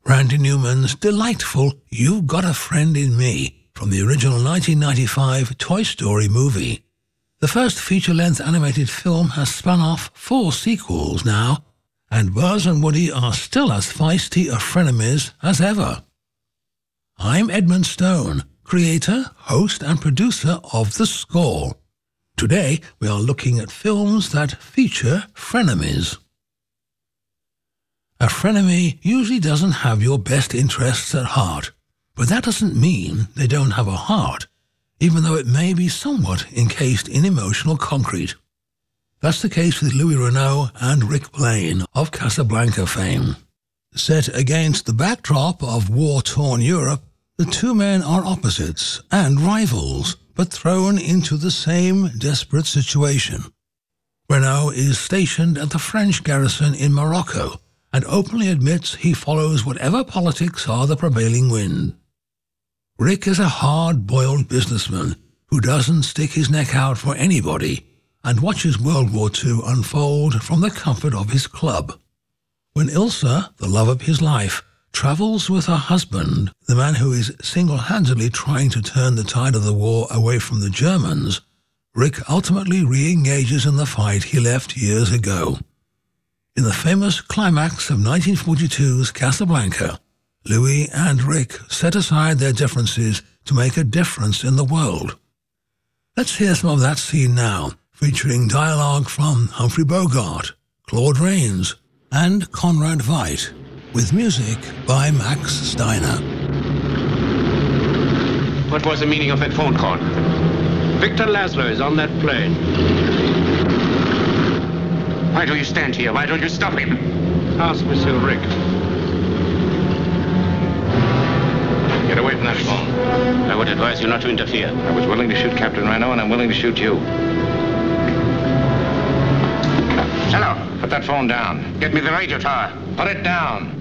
Randy Newman's delightful You've Got a Friend in Me from the original 1995 Toy Story movie. The first feature-length animated film has spun off 4 sequels now, and Buzz and Woody are still as feisty of frenemies as ever. I'm Edmund Stone, creator, host and producer of The Score. Today we are looking at films that feature frenemies. A frenemy usually doesn't have your best interests at heart, but that doesn't mean they don't have a heart, even though it may be somewhat encased in emotional concrete. That's the case with Louis Renault and Rick Blaine of Casablanca fame. Set against the backdrop of war-torn Europe, the two men are opposites and rivals, but thrown into the same desperate situation. Renault is stationed at the French garrison in Morocco, and openly admits he follows whatever politics are the prevailing wind. Rick is a hard-boiled businessman who doesn't stick his neck out for anybody and watches World War II unfold from the comfort of his club. When Ilsa, the love of his life, travels with her husband, the man who is single-handedly trying to turn the tide of the war away from the Germans, Rick ultimately re-engages in the fight he left years ago. In the famous climax of 1942's Casablanca, Louis and Rick set aside their differences to make a difference in the world. Let's hear some of that scene now, featuring dialogue from Humphrey Bogart, Claude Rains, and Conrad Veidt, with music by Max Steiner. What was the meaning of that phone call? Victor Laszlo is on that plane. Why do you stand here? Why don't you stop him? Ask Monsieur Rick. Get away from that phone. I would advise you not to interfere. I was willing to shoot Captain Renault, and I'm willing to shoot you. Hello. Put that phone down. Get me the radio tower. Put it down.